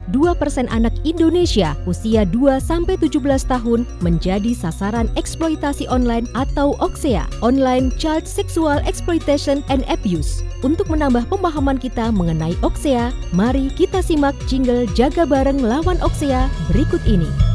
2% anak Indonesia usia 2-17 tahun menjadi sasaran eksploitasi online atau OXEA, Online Child Sexual Exploitation and Abuse. Untuk menambah pemahaman kita mengenai OXEA, mari kita simak jingle Jaga Bareng Lawan OXEA berikut ini.